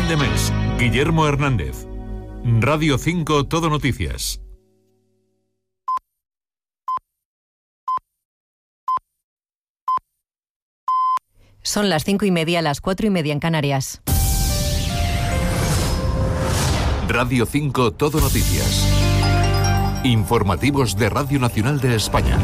Fin de mes. Guillermo Hernández. Radio 5 Todo Noticias. Son las 5:30, las 4:30 en Canarias. Radio 5 Todo Noticias. Informativos de Radio Nacional de España.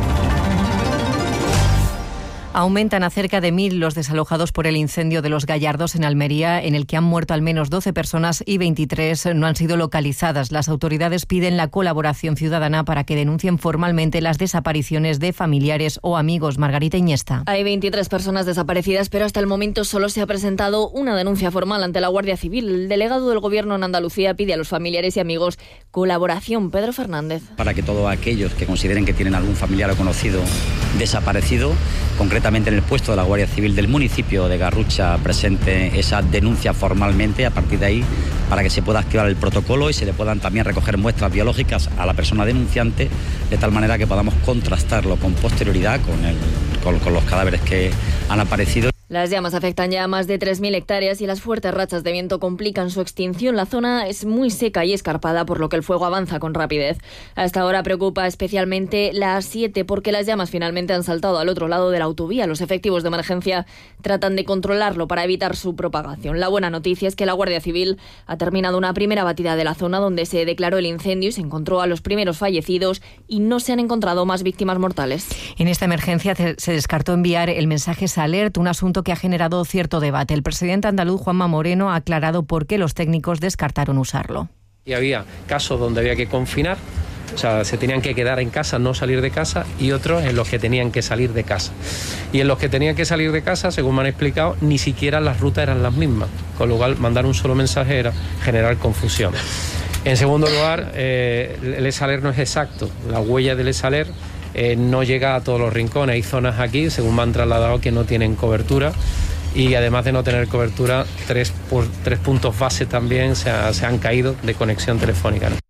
Aumentan a cerca de 1.000 los desalojados por el incendio de Los Gallardos en Almería, en el que han muerto al menos 12 personas y 23 no han sido localizadas. Las autoridades piden la colaboración ciudadana para que denuncien formalmente las desapariciones de familiares o amigos. Margarita Iniesta. Hay 23 personas desaparecidas, pero hasta el momento solo se ha presentado una denuncia formal ante la Guardia Civil. El delegado del Gobierno en Andalucía pide a los familiares y amigos colaboración. Pedro Fernández. Para que todos aquellos que consideren que tienen algún familiar o conocido desaparecido, concretamente en el puesto de la Guardia Civil del municipio de Garrucha, presente esa denuncia formalmente, a partir de ahí, para que se pueda activar el protocolo y se le puedan también recoger muestras biológicas a la persona denunciante, de tal manera que podamos contrastarlo con posterioridad con los cadáveres que han aparecido. Las llamas afectan ya a más de 3.000 hectáreas y las fuertes rachas de viento complican su extinción. La zona es muy seca y escarpada, por lo que el fuego avanza con rapidez. Hasta ahora preocupa especialmente la A7 porque las llamas finalmente han saltado al otro lado de la autovía. Los efectivos de emergencia tratan de controlarlo para evitar su propagación. La buena noticia es que la Guardia Civil ha terminado una primera batida de la zona donde se declaró el incendio y se encontró a los primeros fallecidos y no se han encontrado más víctimas mortales. En esta emergencia se descartó enviar el mensaje Salert, un asunto que ha generado cierto debate. El presidente andaluz, Juanma Moreno, ha aclarado por qué los técnicos descartaron usarlo. Y había casos donde había que confinar, o sea, se tenían que quedar en casa, no salir de casa, y otros en los que tenían que salir de casa. Y en los que tenían que salir de casa, según me han explicado, ni siquiera las rutas eran las mismas, con lo cual mandar un solo mensaje era generar confusión. En segundo lugar, el e-Saler no es exacto, la huella del e-Saler no llega a todos los rincones. Hay zonas aquí, según me han trasladado, que no tienen cobertura y además de no tener cobertura, tres puntos base también se han caído de conexión telefónica, ¿no?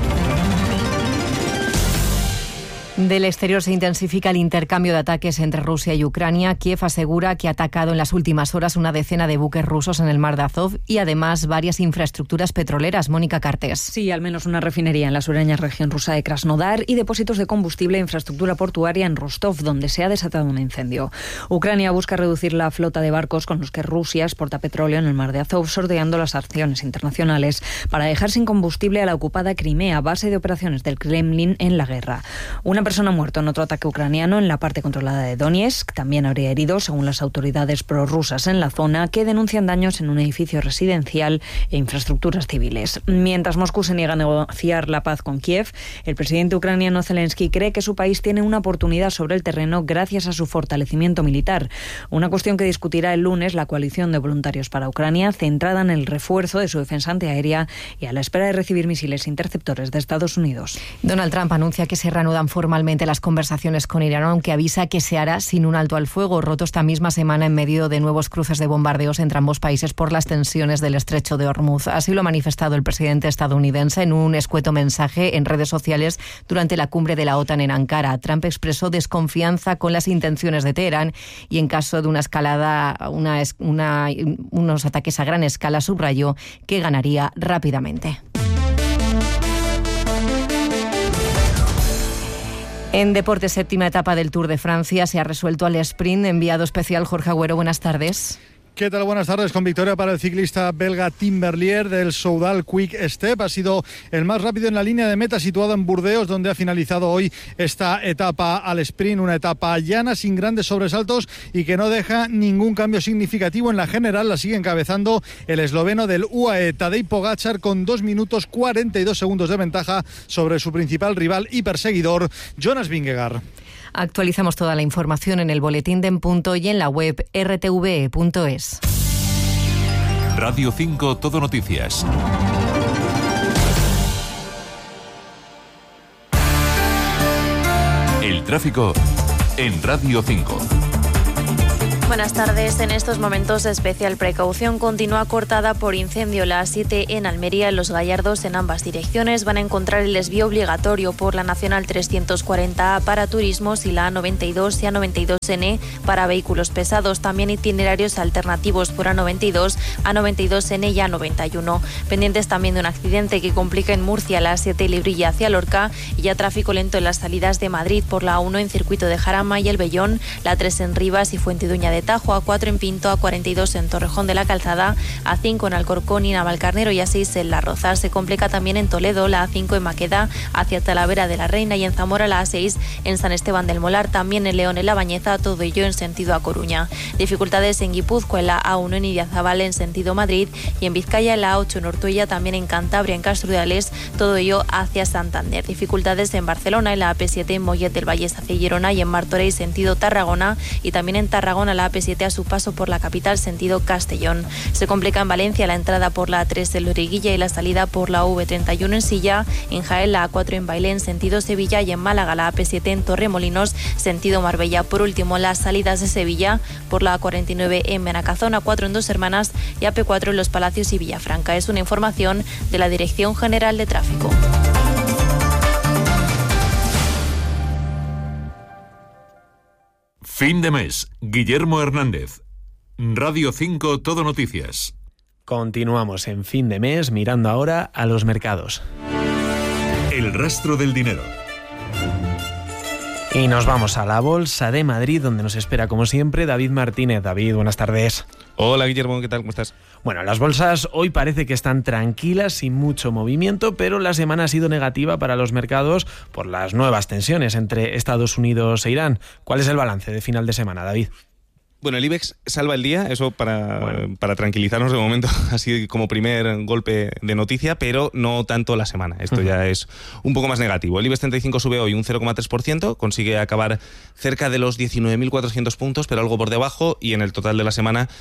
Del exterior se intensifica el intercambio de ataques entre Rusia y Ucrania. Kiev asegura que ha atacado en las últimas horas una decena de buques rusos en el mar de Azov y además varias infraestructuras petroleras. Mónica Cartés. Sí, al menos una refinería en la sureña región rusa de Krasnodar y depósitos de combustible e infraestructura portuaria en Rostov, donde se ha desatado un incendio. Ucrania busca reducir la flota de barcos con los que Rusia exporta petróleo en el mar de Azov, sorteando las sanciones internacionales para dejar sin combustible a la ocupada Crimea, base de operaciones del Kremlin en la guerra. Una persona ha muerto en otro ataque ucraniano en la parte controlada de Donetsk. También habría heridos, según las autoridades prorrusas en la zona, que denuncian daños en un edificio residencial e infraestructuras civiles. Mientras Moscú se niega a negociar la paz con Kiev, el presidente ucraniano Zelensky cree que su país tiene una oportunidad sobre el terreno gracias a su fortalecimiento militar. Una cuestión que discutirá el lunes la coalición de voluntarios para Ucrania, centrada en el refuerzo de su defensa antiaérea y a la espera de recibir misiles interceptores de Estados Unidos. Donald Trump anuncia que se reanudan formalmente las conversaciones con Irán, aunque avisa que se hará sin un alto al fuego, roto esta misma semana en medio de nuevos cruces de bombardeos entre ambos países por las tensiones del estrecho de Hormuz. Así lo ha manifestado el presidente estadounidense en un escueto mensaje en redes sociales durante la cumbre de la OTAN en Ankara. Trump expresó desconfianza con las intenciones de Teherán y en caso de una escalada, unos ataques a gran escala, subrayó que ganaría rápidamente. En deporte, séptima etapa del Tour de Francia, se ha resuelto al sprint. Enviado especial Jorge Agüero, buenas tardes. ¿Qué tal? Buenas tardes. Con victoria para el ciclista belga Tim Merlier del Soudal Quick Step. Ha sido el más rápido en la línea de meta, situado en Burdeos, donde ha finalizado hoy esta etapa al sprint. Una etapa llana, sin grandes sobresaltos y que no deja ningún cambio significativo. En la general la sigue encabezando el esloveno del UAE, Tadej Pogačar, con 2 minutos 42 segundos de ventaja sobre su principal rival y perseguidor, Jonas Vingegaard. Actualizamos toda la información en el boletín de En Punto y en la web rtve.es. Radio 5 Todo Noticias. El tráfico en Radio 5. Buenas tardes. En estos momentos especial precaución continúa cortada por incendio. La A7 en Almería, en Los Gallardos, en ambas direcciones van a encontrar el desvío obligatorio por la Nacional 340A para turismos y la A92 y A92N para vehículos pesados. También itinerarios alternativos por A92, A92N y A91. Pendientes también de un accidente que complica en Murcia la A7 Librilla hacia Lorca y ya tráfico lento en las salidas de Madrid por la A1 en Circuito de Jarama y El Vellón, la A3 en Rivas y Fuentidueña de Tajo, A4 en Pinto, A42 en Torrejón de la Calzada, A5 en Alcorcón y Navalcarnero y A6 en Las Rozas. Se complica también en Toledo, la A5 en Maqueda hacia Talavera de la Reina y en Zamora la A6 en San Esteban del Molar, también en León en La Bañeza, todo ello en sentido a Coruña. Dificultades en Guipúzcoa en la A1 en Idiazabal en sentido Madrid y en Vizcaya en la A8 en Ortuella, también en Cantabria en Castrudeales, todo ello hacia Santander. Dificultades en Barcelona en la AP7 en Mollet del Valle hacia Girona y en Martorell sentido Tarragona y también en Tarragona la AP7 a su paso por la capital sentido Castellón. Se complica en Valencia la entrada por la A3 en Loriguilla y la salida por la V31 en Silla, en Jaén la A4 en Bailén sentido Sevilla y en Málaga la AP7 en Torremolinos sentido Marbella. Por último, las salidas de Sevilla por la A49 en Benacazón, A4 en Dos Hermanas y AP4 en Los Palacios y Villafranca. Es una información de la Dirección General de Tráfico. Fin de mes. Guillermo Hernández. Radio 5 Todo Noticias. Continuamos en fin de mes mirando ahora a los mercados. El rastro del dinero. Y nos vamos a la Bolsa de Madrid, donde nos espera, como siempre, David Martínez. David, buenas tardes. Hola, Guillermo, ¿qué tal? ¿Cómo estás? Bueno, las bolsas hoy parece que están tranquilas, sin mucho movimiento, pero la semana ha sido negativa para los mercados por las nuevas tensiones entre Estados Unidos e Irán. ¿Cuál es el balance de final de semana, David? Bueno, el IBEX salva el día, eso para tranquilizarnos de momento, así como primer golpe de noticia, pero no tanto la semana. Esto ya es un poco más negativo. El IBEX 35 sube hoy un 0,3%, consigue acabar cerca de los 19.400 puntos, pero algo por debajo, y en el total de la semana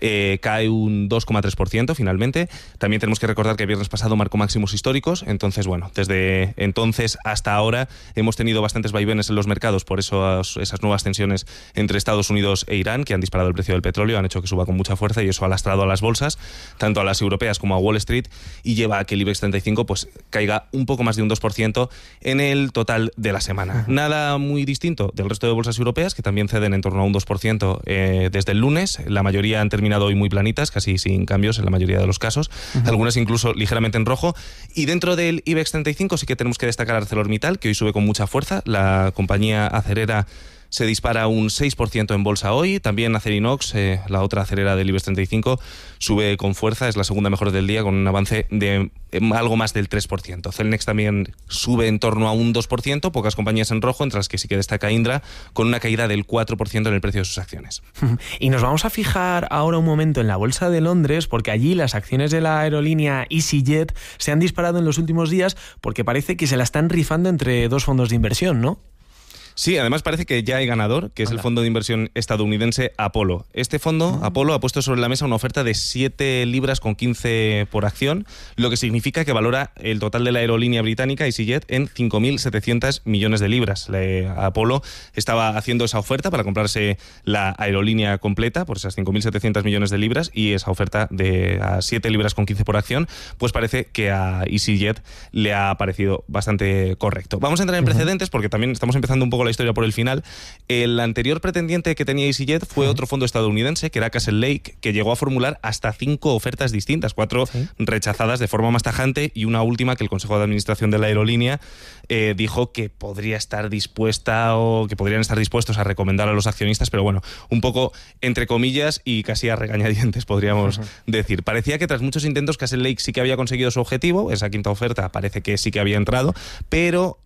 cae un 2,3% finalmente. También tenemos que recordar que el viernes pasado marcó máximos históricos, entonces bueno, desde entonces hasta ahora hemos tenido bastantes vaivenes en los mercados por esas nuevas tensiones entre Estados Unidos e Irán, que han disparado el precio del petróleo, han hecho que suba con mucha fuerza y eso ha lastrado a las bolsas, tanto a las europeas como a Wall Street, y lleva a que el IBEX 35 pues caiga un poco más de un 2% en el total de la semana. Nada muy distinto del resto de bolsas europeas, que también ceden en torno a un 2% desde el lunes. La mayoría han terminado hoy muy planitas, casi sin cambios en la mayoría de los casos, algunas incluso ligeramente en rojo. Y dentro del IBEX 35 sí que tenemos que destacar ArcelorMittal, que hoy sube con mucha fuerza. La compañía acerera se dispara un 6% en bolsa hoy. También Acerinox, la otra acerera del IBEX 35, sube con fuerza, es la segunda mejor del día, con un avance de algo más del 3%. Celnex también sube en torno a un 2%, pocas compañías en rojo, entre las que sí que destaca Indra, con una caída del 4% en el precio de sus acciones. Y nos vamos a fijar ahora un momento en la Bolsa de Londres, porque allí las acciones de la aerolínea EasyJet se han disparado en los últimos días porque parece que se la están rifando entre dos fondos de inversión, ¿no? Sí, además parece que ya hay ganador, que es el fondo de inversión estadounidense Apollo. Este fondo, Apollo, ha puesto sobre la mesa una oferta de 7 libras con 15 por acción, lo que significa que valora el total de la aerolínea británica EasyJet en 5.700 millones de libras. Apollo estaba haciendo esa oferta para comprarse la aerolínea completa por esas 5.700 millones de libras, y esa oferta de a 7 libras con 15 por acción, pues parece que a EasyJet le ha parecido bastante correcto. Vamos a entrar en precedentes porque también estamos empezando un poco la historia por el final. El anterior pretendiente que tenía EasyJet fue otro fondo estadounidense, que era Castle Lake, que llegó a formular hasta 5 ofertas distintas, 4 rechazadas de forma más tajante y una última que el Consejo de Administración de la aerolínea dijo que podría estar dispuesta o que podrían estar dispuestos a recomendar a los accionistas, pero bueno, un poco entre comillas y casi a regañadientes podríamos decir. Parecía que tras muchos intentos Castle Lake sí que había conseguido su objetivo, esa quinta oferta parece que sí que había entrado, pero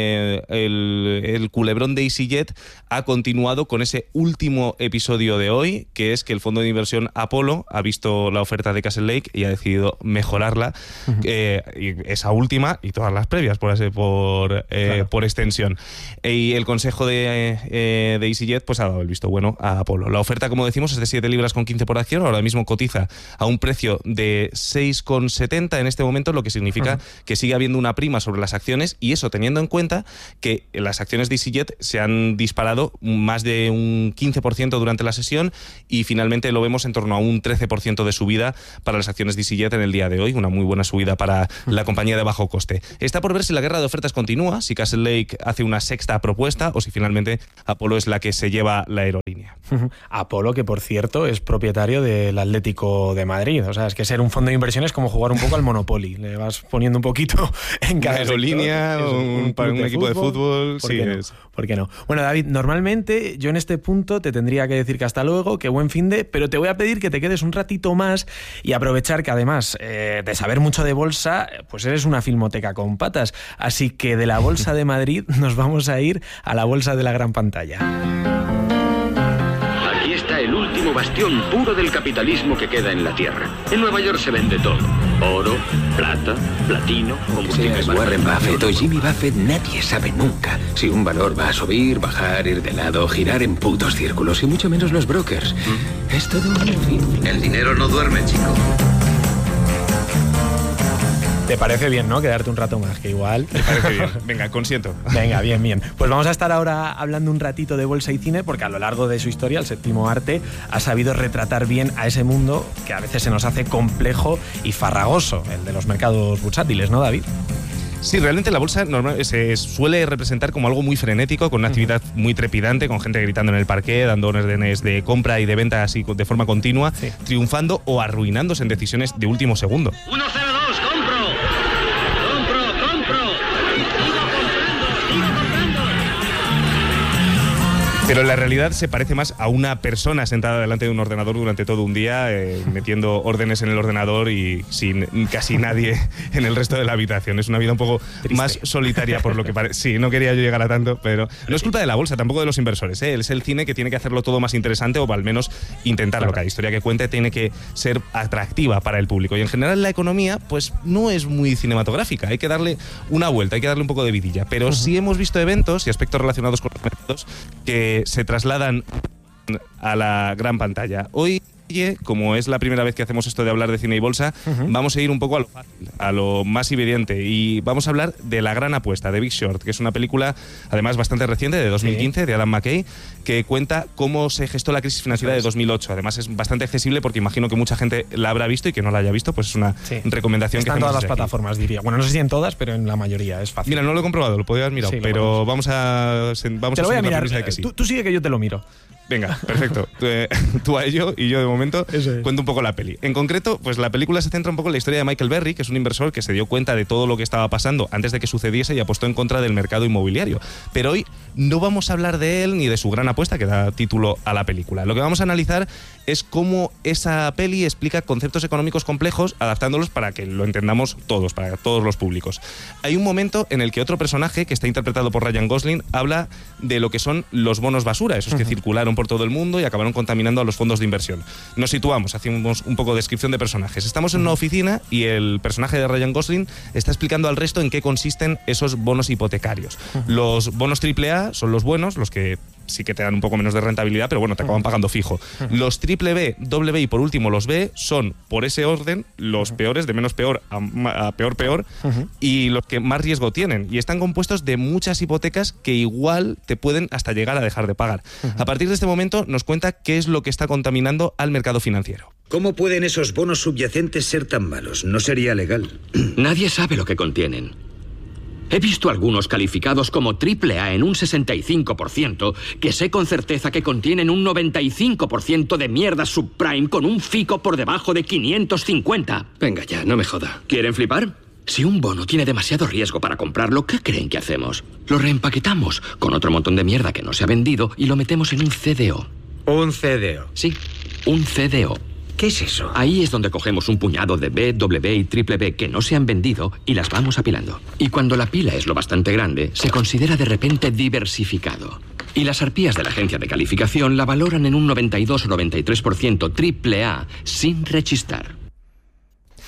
el culebrón de EasyJet ha continuado con ese último episodio de hoy, que es que el fondo de inversión Apollo ha visto la oferta de Castle Lake y ha decidido mejorarla, y esa última y todas las previas por extensión. Y el consejo de EasyJet pues ha dado el visto bueno a Apollo. La oferta, como decimos, es de 7 libras con 15 por acción, ahora mismo cotiza a un precio de 6,70 en este momento, lo que significa que sigue habiendo una prima sobre las acciones, y eso teniendo en cuenta que las acciones de EasyJet EasyJet se han disparado más de un 15% durante la sesión y finalmente lo vemos en torno a un 13% de subida para las acciones de EasyJet en el día de hoy, una muy buena subida para la compañía de bajo coste. Está por ver si la guerra de ofertas continúa, si Castle Lake hace una sexta propuesta o si finalmente Apolo es la que se lleva la aerolínea. Apolo, que por cierto es propietario del Atlético de Madrid. O sea, es que ser un fondo de inversión es como jugar un poco al Monopoly. Le vas poniendo un poquito en cada aerolínea, un equipo de fútbol. ¿Por qué no? ¿Por qué no? Bueno, David, normalmente yo en este punto te tendría que decir que hasta luego, que buen finde, pero te voy a pedir que te quedes un ratito más y aprovechar que además de saber mucho de bolsa, pues eres una filmoteca con patas. Así que de la Bolsa de Madrid nos vamos a ir a la Bolsa de la Gran Pantalla. Aquí está el último bastión puro del capitalismo que queda en la Tierra. En Nueva York se vende todo. Oro, plata, platino, combustibles. Seas Warren Buffett o Jimmy Buffett, nadie sabe nunca si un valor va a subir, bajar, ir de lado, girar en putos círculos, y mucho menos los brokers. Es todo un fin. El dinero no duerme, chico. ¿Te parece bien, no? Quedarte un rato más, que igual... Me parece bien. Venga, consiento. Venga, bien, bien. Pues vamos a estar ahora hablando un ratito de bolsa y cine, porque a lo largo de su historia, el séptimo arte ha sabido retratar bien a ese mundo que a veces se nos hace complejo y farragoso, el de los mercados bursátiles, ¿no, David? Sí, realmente la bolsa se suele representar como algo muy frenético, con una actividad muy trepidante, con gente gritando en el parqué, dando órdenes de compra y de venta así de forma continua, sí, triunfando o arruinándose en decisiones de último segundo. 102, compro. Pero la realidad se parece más a una persona sentada delante de un ordenador durante todo un día, metiendo órdenes en el ordenador y sin casi nadie en el resto de la habitación. Es una vida un poco triste, más solitaria, por lo que parece. Sí, no quería yo llegar a tanto, pero no es culpa de la bolsa, tampoco de los inversores, ¿eh? Es el cine que tiene que hacerlo todo más interesante, o al menos intentarlo. Claro. Cada historia que cuente tiene que ser atractiva para el público. Y en general la economía, pues no es muy cinematográfica. Hay que darle una vuelta, hay que darle un poco de vidilla. Pero sí hemos visto eventos y aspectos relacionados con los mercados que se trasladan a la gran pantalla. Hoy, como es la primera vez que hacemos esto de hablar de cine y bolsa, vamos a ir un poco a lo fácil, a lo más evidente, y vamos a hablar de La Gran Apuesta, de Big Short, que es una película además bastante reciente, de 2015, sí, de Adam McKay, que cuenta cómo se gestó la crisis financiera de 2008. Además es bastante accesible porque imagino que mucha gente la habrá visto, y que no la haya visto, pues es una recomendación. Está que en todas las aquí. Plataformas, diría. Bueno, no sé si en todas, pero en la mayoría es fácil. Mira, no lo he comprobado, lo podría haber mirado, sí, pero vamos a te lo voy a mirar. De que sí. Tú sigue que yo te lo miro. Venga, perfecto. Tú a ello y yo de momento cuento un poco la peli. En concreto, pues la película se centra un poco en la historia de Michael Berry, que es un inversor que se dio cuenta de todo lo que estaba pasando antes de que sucediese y apostó en contra del mercado inmobiliario. Pero hoy no vamos a hablar de él ni de su gran apuesta, que da título a la película. Lo que vamos a analizar es cómo esa peli explica conceptos económicos complejos, adaptándolos para que lo entendamos todos, para todos los públicos. Hay un momento en el que otro personaje, que está interpretado por Ryan Gosling, habla de lo que son los bonos basura, esos que circularon por todo el mundo y acabaron contaminando a los fondos de inversión. Nos situamos, hacemos un poco de descripción de personajes. Estamos en una oficina y el personaje de Ryan Gosling está explicando al resto en qué consisten esos bonos hipotecarios. Los bonos AAA son los buenos, los que sí que te dan un poco menos de rentabilidad, pero bueno, te acaban pagando fijo. Los triple B y por último los B son, por ese orden, los peores, de menos peor a peor, y los que más riesgo tienen. Y están compuestos de muchas hipotecas que igual te pueden hasta llegar a dejar de pagar. A partir de este momento nos cuenta qué es lo que está contaminando al mercado financiero. ¿Cómo pueden esos bonos subyacentes ser tan malos? No sería legal. Nadie sabe lo que contienen. He visto algunos calificados como AAA en un 65%, que sé con certeza que contienen un 95% de mierda subprime con un FICO por debajo de 550. Venga ya, no me joda. ¿Quieren flipar? Si un bono tiene demasiado riesgo para comprarlo, ¿qué creen que hacemos? Lo reempaquetamos con otro montón de mierda que no se ha vendido y lo metemos en un CDO. ¿Un CDO? Sí, un CDO. ¿Qué es eso? Ahí es donde cogemos un puñado de B, W y triple B que no se han vendido y las vamos apilando. Y cuando la pila es lo bastante grande, se considera de repente diversificado. Y las arpías de la agencia de calificación la valoran en un 92 o 93% triple A sin rechistar.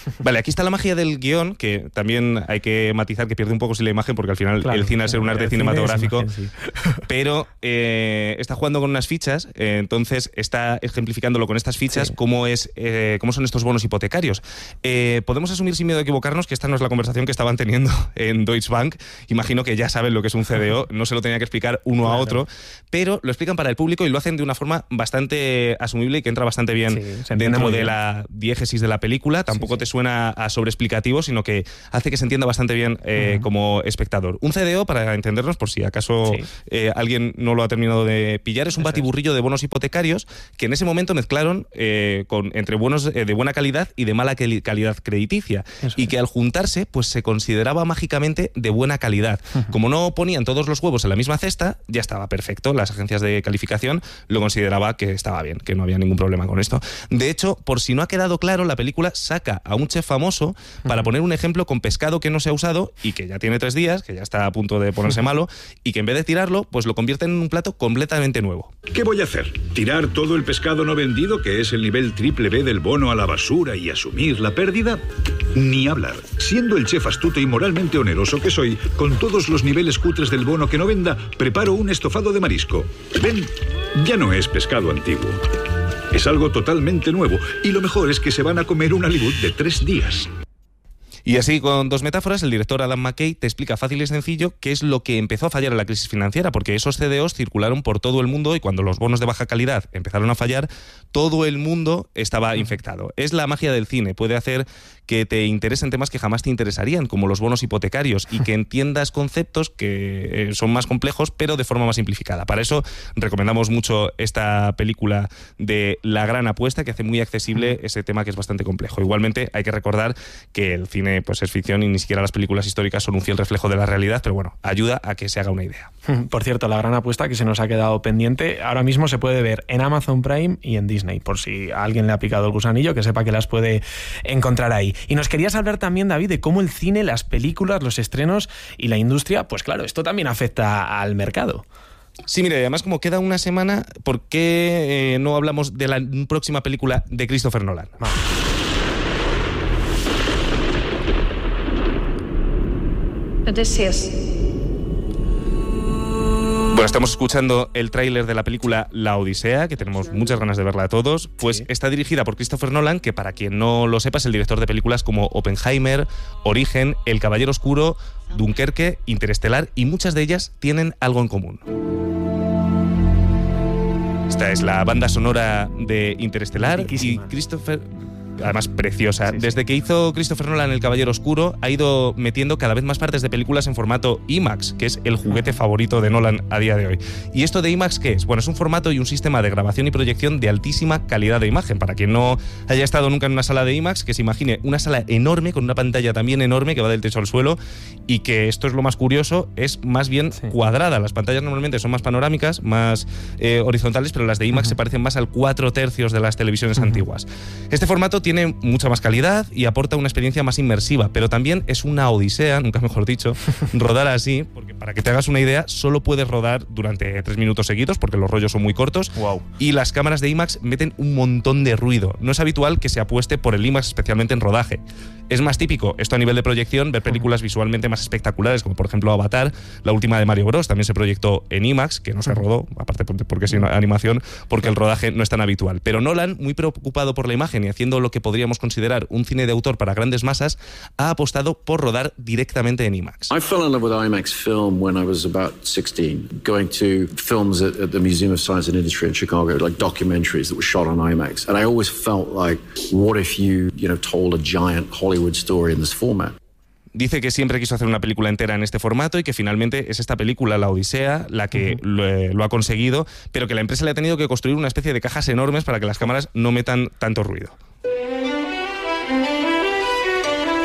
Vale, aquí está la magia del guión, que también hay que matizar que pierde un poco si la imagen, porque al final el cine al ser un arte cinematográfico, imagen, sí. Pero está jugando con unas fichas, entonces está ejemplificándolo con estas fichas, sí. Cómo son estos bonos hipotecarios. Podemos asumir sin miedo a equivocarnos que esta no es la conversación que estaban teniendo en Deutsche Bank. Imagino que ya saben lo que es un CDO, no se lo tenía que explicar uno a otro, pero lo explican para el público y lo hacen de una forma bastante asumible y que entra bastante bien dentro de la diégesis de la película. Tampoco te suena a sobreexplicativo, sino que hace que se entienda bastante bien como espectador. Un CDO, para entendernos, por si acaso alguien no lo ha terminado de pillar, es un batiburrillo de bonos hipotecarios que en ese momento mezclaron entre bonos de buena calidad y de mala calidad crediticia, y que al juntarse pues se consideraba mágicamente de buena calidad. Como no ponían todos los huevos en la misma cesta, ya estaba perfecto. Las agencias de calificación lo consideraba que estaba bien, que no había ningún problema con esto. De hecho, por si no ha quedado claro, la película saca a un chef famoso para poner un ejemplo con pescado que no se ha usado y que ya tiene 3 días, que ya está a punto de ponerse malo, y que en vez de tirarlo, pues lo convierte en un plato completamente nuevo. ¿Qué voy a hacer? ¿Tirar todo el pescado no vendido, que es el nivel triple B del bono, a la basura y asumir la pérdida? Ni hablar. Siendo el chef astuto y moralmente oneroso que soy, con todos los niveles cutres del bono que no venda, preparo un estofado de marisco. ¿Ven? Ya no es pescado antiguo. Es algo totalmente nuevo, y lo mejor es que se van a comer un halibut de 3 días. Y así, con 2 metáforas, el director Adam McKay te explica fácil y sencillo qué es lo que empezó a fallar en la crisis financiera, porque esos CDOs circularon por todo el mundo y cuando los bonos de baja calidad empezaron a fallar, todo el mundo estaba infectado. Es la magia del cine, puede hacer que te interesen temas que jamás te interesarían, como los bonos hipotecarios, y que entiendas conceptos que son más complejos, pero de forma más simplificada. Para eso recomendamos mucho esta película de La Gran Apuesta, que hace muy accesible ese tema que es bastante complejo. Igualmente, hay que recordar que el cine pues es ficción y ni siquiera las películas históricas son un fiel reflejo de la realidad, pero bueno, ayuda a que se haga una idea. Por cierto, La Gran Apuesta, que se nos ha quedado pendiente, ahora mismo se puede ver en Amazon Prime y en Disney, por si a alguien le ha picado el gusanillo, que sepa que las puede encontrar ahí. Y nos querías hablar también, David, de cómo el cine, las películas, los estrenos y la industria, pues claro, esto también afecta al mercado. Sí, mira, además como queda una semana, ¿por qué no hablamos de la próxima película de Christopher Nolan? Odysseus. Bueno, estamos escuchando el tráiler de la película La Odisea, que tenemos muchas ganas de verla todos. Pues está dirigida por Christopher Nolan, que para quien no lo sepa es el director de películas como Oppenheimer, Origen, El Caballero Oscuro, Dunkerque, Interestelar, y muchas de ellas tienen algo en común. Esta es la banda sonora de Interestelar y Christopher... Además preciosa. Desde que hizo Christopher Nolan El Caballero Oscuro, ha ido metiendo cada vez más partes de películas en formato IMAX, que es el juguete favorito de Nolan a día de hoy. ¿Y esto de IMAX qué es? Bueno, es un formato y un sistema de grabación y proyección de altísima calidad de imagen. Para quien no haya estado nunca en una sala de IMAX, que se imagine una sala enorme, con una pantalla también enorme que va del techo al suelo, y que esto es lo más curioso, es más bien cuadrada. Las pantallas normalmente son más panorámicas, más horizontales, pero las de IMAX se parecen más al 4/3 de las televisiones antiguas. Este formato tiene mucha más calidad y aporta una experiencia más inmersiva, pero también es una odisea, nunca mejor dicho, rodar así, porque para que te hagas una idea, solo puedes rodar durante 3 minutos seguidos, porque los rollos son muy cortos, y las cámaras de IMAX meten un montón de ruido. No es habitual que se apueste por el IMAX, especialmente en rodaje. Es más típico, esto a nivel de proyección, ver películas visualmente más espectaculares, como por ejemplo Avatar, la última de Mario Bros, también se proyectó en IMAX, que no se rodó, aparte porque es animación, porque el rodaje no es tan habitual. Pero Nolan, muy preocupado por la imagen y haciendo lo que podríamos considerar un cine de autor para grandes masas, ha apostado por rodar directamente en IMAX. I fell in love with IMAX film when I was about 16, going to films at the Museum of Science and Industry in Chicago, like documentaries that were shot on IMAX. And I always felt like, what if you told a giant Hollywood story in this format? Dice que siempre quiso hacer una película entera en este formato y que finalmente es esta película, La Odisea, la que lo ha conseguido, pero que la empresa le ha tenido que construir una especie de cajas enormes para que las cámaras no metan tanto ruido.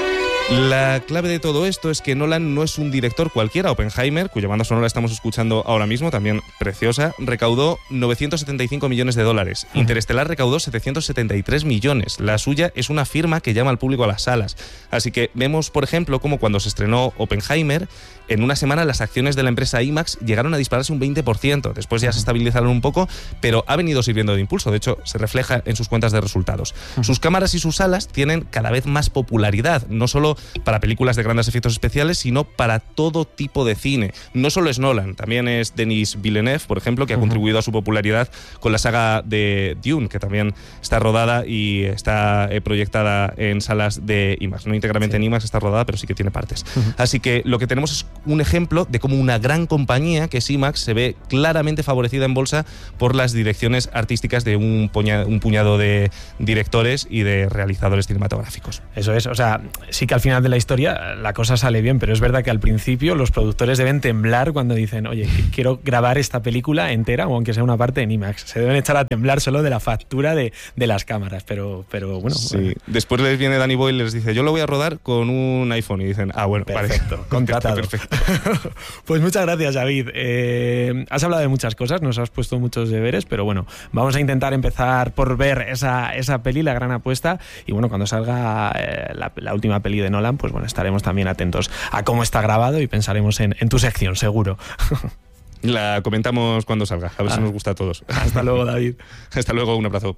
La clave de todo esto es que Nolan no es un director cualquiera. Oppenheimer, cuya banda sonora estamos escuchando ahora mismo, también preciosa, recaudó 975 millones de dólares. Interestelar recaudó 773 millones. La suya es una firma que llama al público a las salas. Así que vemos, por ejemplo, cómo cuando se estrenó Oppenheimer, en una semana las acciones de la empresa IMAX llegaron a dispararse un 20%. Después ya se estabilizaron un poco, pero ha venido sirviendo de impulso. De hecho, se refleja en sus cuentas de resultados. Sus cámaras y sus salas tienen cada vez más popularidad, no solo para películas de grandes efectos especiales, sino para todo tipo de cine. No solo es Nolan, también es Denis Villeneuve, por ejemplo, que ha contribuido a su popularidad con la saga de Dune, que también está rodada y está proyectada en salas de IMAX. No íntegramente en IMAX está rodada, pero sí que tiene partes. Así que lo que tenemos es un ejemplo de cómo una gran compañía, que es IMAX, se ve claramente favorecida en bolsa por las direcciones artísticas de un puñado de directores y de realizadores cinematográficos. Eso es, o sea, sí que al final de la historia la cosa sale bien, pero es verdad que al principio los productores deben temblar cuando dicen, oye, quiero grabar esta película entera, o aunque sea una parte en IMAX. Se deben echar a temblar solo de la factura de las cámaras, pero bueno. Sí. Después les viene Danny Boyle y les dice, yo lo voy a rodar con un iPhone, y dicen, bueno, perfecto, vale. Contratado. Perfecto. Pues muchas gracias, David. Has hablado de muchas cosas, nos has puesto muchos deberes, pero bueno, vamos a intentar empezar por ver esa peli, La Gran Apuesta, y bueno, cuando salga la última peli de Nolan, pues bueno, estaremos también atentos a cómo está grabado y pensaremos en tu sección, seguro. La comentamos cuando salga, a ver si nos gusta a todos. Hasta luego, David. Hasta luego, un abrazo.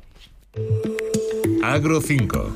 Agro 5.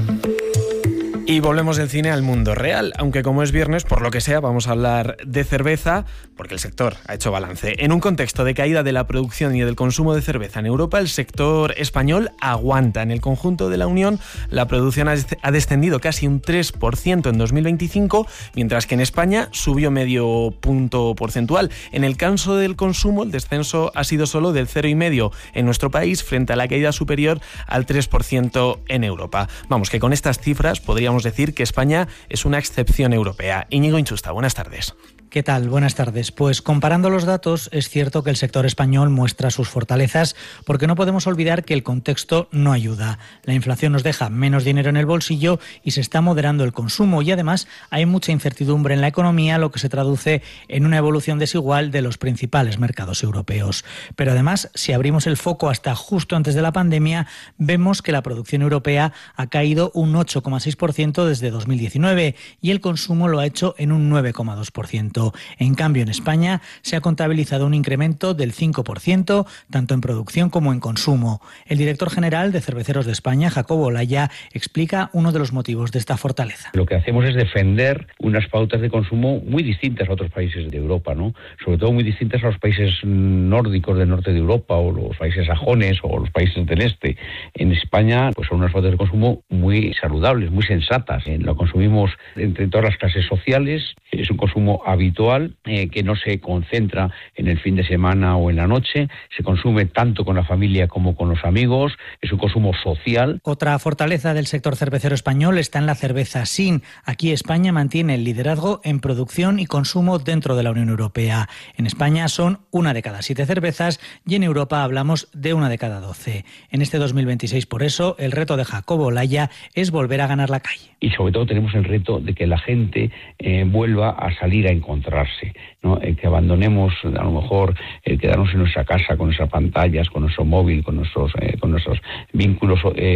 Y volvemos del cine al mundo real, aunque como es viernes, por lo que sea, vamos a hablar de cerveza, porque el sector ha hecho balance. En un contexto de caída de la producción y del consumo de cerveza en Europa, el sector español aguanta. En el conjunto de la Unión, la producción ha descendido casi un 3% en 2025, mientras que en España subió medio punto porcentual. En el caso del consumo, el descenso ha sido solo del 0,5% en nuestro país, frente a la caída superior al 3% en Europa. Vamos, que con estas cifras podríamos decir que España es una excepción europea. Íñigo Inchusta, buenas tardes. ¿Qué tal? Buenas tardes. Pues comparando los datos, es cierto que el sector español muestra sus fortalezas, porque no podemos olvidar que el contexto no ayuda. La inflación nos deja menos dinero en el bolsillo y se está moderando el consumo, y además hay mucha incertidumbre en la economía, lo que se traduce en una evolución desigual de los principales mercados europeos. Pero además, si abrimos el foco hasta justo antes de la pandemia, vemos que la producción europea ha caído un 8,6% desde 2019 y el consumo lo ha hecho en un 9,2%. En cambio, en España se ha contabilizado un incremento del 5%, tanto en producción como en consumo. El director general de Cerveceros de España, Jacobo Olaya, explica uno de los motivos de esta fortaleza. Lo que hacemos es defender unas pautas de consumo muy distintas a otros países de Europa, ¿no? Sobre todo muy distintas a los países nórdicos del norte de Europa, o los países sajones, o los países del este. En España, pues son unas pautas de consumo muy saludables, muy sensatas. Lo consumimos entre todas las clases sociales, es un consumo habitual, que no se concentra en el fin de semana o en la noche, se consume tanto con la familia como con los amigos, es un consumo social. Otra fortaleza del sector cervecero español está en la cerveza sin. Aquí España mantiene el liderazgo en producción y consumo dentro de la Unión Europea. En España son 1 de cada 7 cervezas y en Europa hablamos de 1 de cada 12. En este 2026, por eso, el reto de Jacobo Olaya es volver a ganar la calle. Y sobre todo tenemos el reto de que la gente vuelva a salir a encontrarse, ¿no? Que abandonemos a lo mejor el quedarnos en nuestra casa con nuestras pantallas, con nuestro móvil, con nuestros vínculos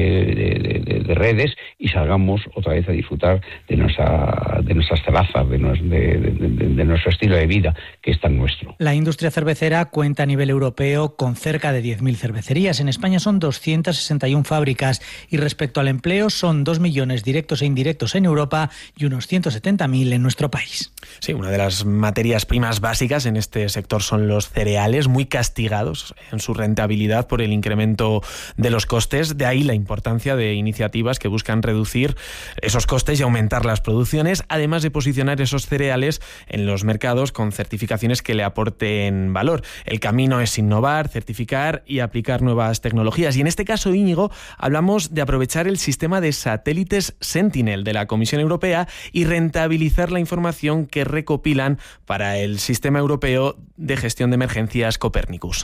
de redes, y salgamos otra vez a disfrutar de nuestras terrazas, de nuestro estilo de vida, que es tan nuestro. La industria cervecera cuenta a nivel europeo con cerca de 10.000 cervecerías. En España son 261 fábricas, y respecto al empleo son 2 millones directos e indirectos en Europa y unos 170.000 en nuestro país. Sí, una de las materias primas básicas en este sector son los cereales, muy castigados en su rentabilidad por el incremento de los costes. De ahí la importancia de iniciativas que buscan reducir esos costes y aumentar las producciones, además de posicionar esos cereales en los mercados con certificaciones que le aporten valor. El camino es innovar, certificar y aplicar nuevas tecnologías. Y en este caso, Íñigo, hablamos de aprovechar el sistema de satélites Sentinel de la Comisión Europea y rentabilizar la información que recopilan para el Sistema Europeo de Gestión de Emergencias Copernicus.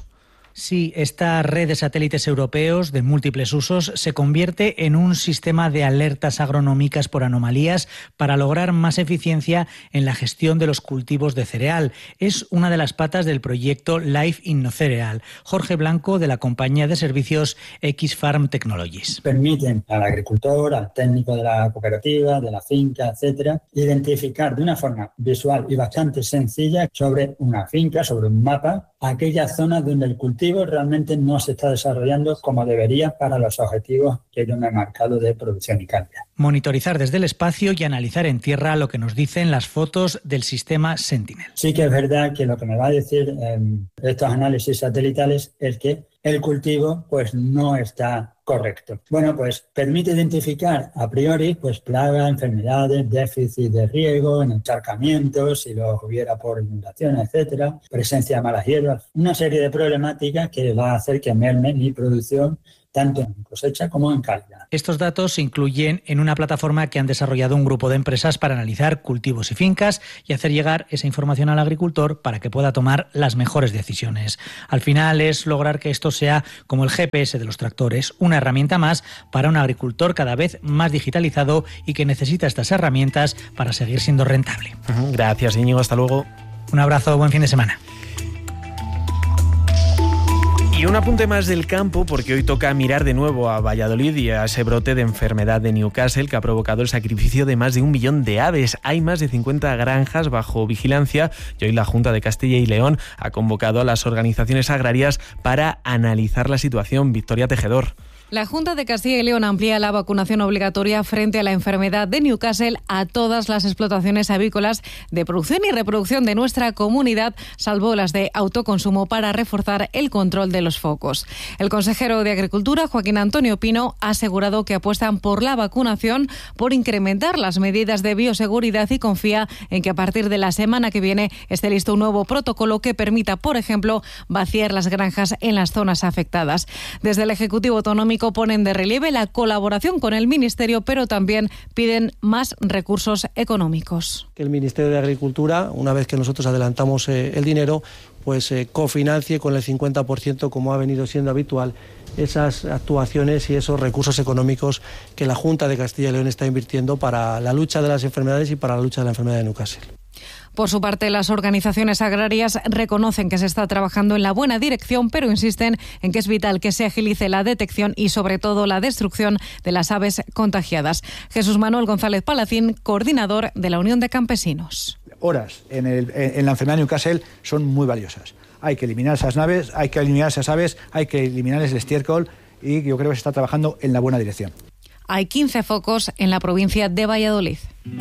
Sí, esta red de satélites europeos de múltiples usos se convierte en un sistema de alertas agronómicas por anomalías para lograr más eficiencia en la gestión de los cultivos de cereal. Es una de las patas del proyecto Life InnoCereal. Jorge Blanco, de la compañía de servicios X-Farm Technologies. Permiten al agricultor, al técnico de la cooperativa, de la finca, etcétera, identificar de una forma visual y bastante sencilla sobre una finca, sobre un mapa, aquellas zonas donde el cultivo realmente no se está desarrollando como debería para los objetivos que yo me he marcado de producción y calidad. Monitorizar desde el espacio y analizar en tierra lo que nos dicen las fotos del sistema Sentinel. Sí que es verdad que lo que me va a decir estos análisis satelitales es que el cultivo pues no está correcto. Bueno, pues permite identificar a priori pues plagas, enfermedades, déficit de riego, encharcamientos, si los hubiera por inundaciones, etcétera, presencia de malas hierbas, una serie de problemáticas que va a hacer que merme mi producción tanto en cosecha como en calidad. Estos datos se incluyen en una plataforma que han desarrollado un grupo de empresas para analizar cultivos y fincas y hacer llegar esa información al agricultor para que pueda tomar las mejores decisiones. Al final es lograr que esto sea como el GPS de los tractores, una herramienta más para un agricultor cada vez más digitalizado y que necesita estas herramientas para seguir siendo rentable. Gracias, Íñigo. Hasta luego. Un abrazo, buen fin de semana. Y un apunte más del campo, porque hoy toca mirar de nuevo a Valladolid y a ese brote de enfermedad de Newcastle que ha provocado el sacrificio de más de 1 millón de aves. Hay más de 50 granjas bajo vigilancia y hoy la Junta de Castilla y León ha convocado a las organizaciones agrarias para analizar la situación. Victoria Tejedor. La Junta de Castilla y León amplía la vacunación obligatoria frente a la enfermedad de Newcastle a todas las explotaciones avícolas de producción y reproducción de nuestra comunidad, salvo las de autoconsumo, para reforzar el control de los focos. El consejero de Agricultura, Joaquín Antonio Pino, ha asegurado que apuestan por la vacunación, por incrementar las medidas de bioseguridad y confía en que a partir de la semana que viene esté listo un nuevo protocolo que permita, por ejemplo, vaciar las granjas en las zonas afectadas. Desde el Ejecutivo Autonómico ponen de relieve la colaboración con el Ministerio, pero también piden más recursos económicos. Que el Ministerio de Agricultura, una vez que nosotros adelantamos el dinero, pues cofinancie con el 50%, como ha venido siendo habitual, esas actuaciones y esos recursos económicos que la Junta de Castilla y León está invirtiendo para la lucha de las enfermedades y para la lucha de la enfermedad de Newcastle. Por su parte, las organizaciones agrarias reconocen que se está trabajando en la buena dirección, pero insisten en que es vital que se agilice la detección y, sobre todo, la destrucción de las aves contagiadas. Jesús Manuel González Palacín, coordinador de la Unión de Campesinos. Horas en la enfermedad de Newcastle son muy valiosas. Hay que eliminar esas aves, hay que eliminarles el estiércol y yo creo que se está trabajando en la buena dirección. Hay 15 focos en la provincia de Valladolid.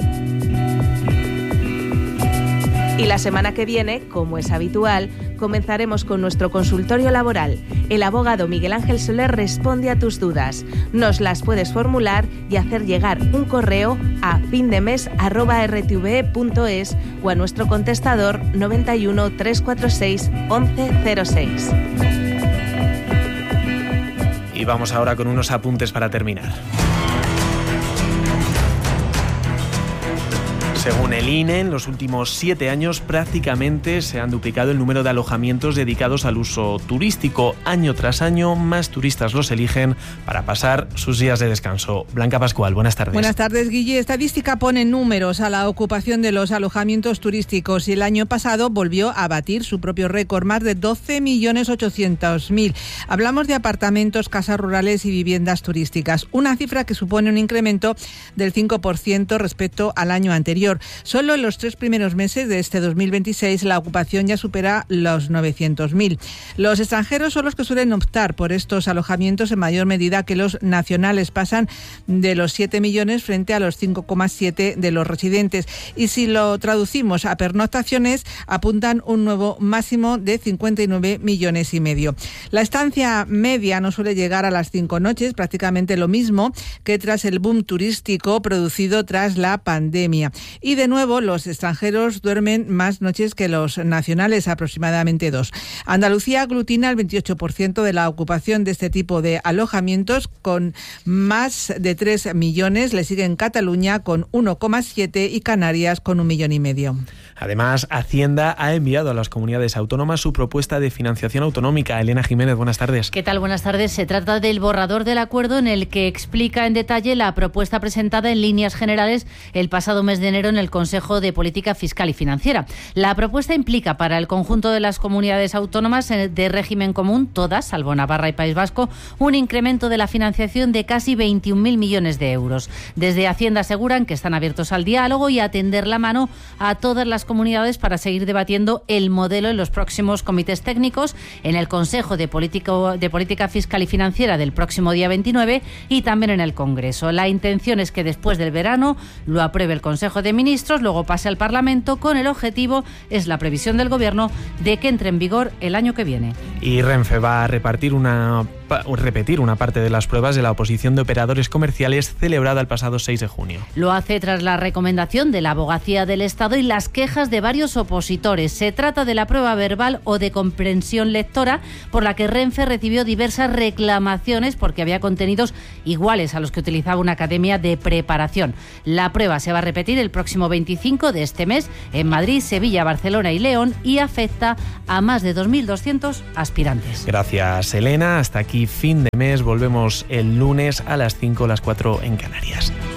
Y la semana que viene, como es habitual, comenzaremos con nuestro consultorio laboral. El abogado Miguel Ángel Soler responde a tus dudas. Nos las puedes formular y hacer llegar un correo a findemes@rtve.es o a nuestro contestador 91 346 1106. Y vamos ahora con unos apuntes para terminar. Según el INE, en los últimos 7 años prácticamente se han duplicado el número de alojamientos dedicados al uso turístico. Año tras año, más turistas los eligen para pasar sus días de descanso. Blanca Pascual, buenas tardes. Buenas tardes, Guille. Estadística pone números a la ocupación de los alojamientos turísticos y el año pasado volvió a batir su propio récord, más de 12.800.000. Hablamos de apartamentos, casas rurales y viviendas turísticas, una cifra que supone un incremento del 5% respecto al año anterior. Solo en los 3 primeros meses de este 2026 la ocupación ya supera los 900.000. Los extranjeros son los que suelen optar por estos alojamientos en mayor medida que los nacionales. Pasan de los 7 millones frente a los 5,7 de los residentes. Y si lo traducimos a pernoctaciones, apuntan un nuevo máximo de 59,5 millones. La estancia media no suele llegar a las 5 noches, prácticamente lo mismo que tras el boom turístico producido tras la pandemia. y de nuevo los extranjeros duermen más noches que los nacionales, aproximadamente 2. Andalucía aglutina el 28% de la ocupación de este tipo de alojamientos, con más de 3 millones. Le siguen Cataluña con 1,7 y Canarias con 1,5 millones. Además, Hacienda ha enviado a las comunidades autónomas su propuesta de financiación autonómica. Elena Jiménez, buenas tardes. ¿Qué tal? Buenas tardes. Se trata del borrador del acuerdo en el que explica en detalle la propuesta presentada en líneas generales el pasado mes de enero en el Consejo de Política Fiscal y Financiera. La propuesta implica para el conjunto de las comunidades autónomas de régimen común, todas, salvo Navarra y País Vasco, un incremento de la financiación de casi 21.000 millones de euros. Desde Hacienda aseguran que están abiertos al diálogo y a tender la mano a todas las comunidades para seguir debatiendo el modelo en los próximos comités técnicos, en el Consejo de Política Fiscal y Financiera del próximo día 29 y también en el Congreso. La intención es que después del verano lo apruebe el Consejo de Ministros, luego pase al Parlamento, con el objetivo, es la previsión del Gobierno, de que entre en vigor el año que viene. Y Renfe va a repetir una parte de las pruebas de la oposición de operadores comerciales celebrada el pasado 6 de junio. Lo hace tras la recomendación de la Abogacía del Estado y las quejas de varios opositores. Se trata de la prueba verbal o de comprensión lectora, por la que Renfe recibió diversas reclamaciones porque había contenidos iguales a los que utilizaba una academia de preparación. La prueba se va a repetir el próximo 25 de este mes en Madrid, Sevilla, Barcelona y León y afecta a más de 2.200 aspirantes. Gracias, Elena. Hasta aquí fin de mes. Volvemos el lunes a las 5, las 4 en Canarias.